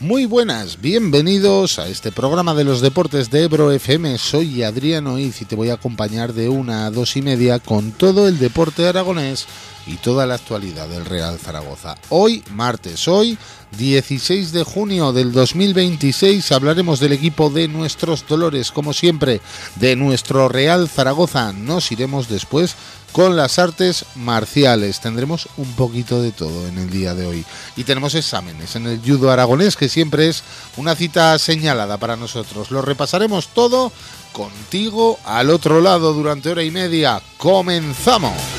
Muy buenas, bienvenidos a este programa de los deportes de Ebro FM. Soy Adriano Iz y te voy a acompañar de 1 a 2 y media con todo el deporte aragonés y toda la actualidad del Real Zaragoza. Hoy, martes, 16 de junio del 2026, hablaremos del equipo de nuestros dolores, como siempre, de nuestro Real Zaragoza. Nos iremos después con las artes marciales. Tendremos un poquito de todo en el día de hoy. Y tenemos exámenes en el judo aragonés, que siempre es una cita señalada para nosotros. Lo repasaremos todo contigo al otro lado durante hora y media. ¡Comenzamos!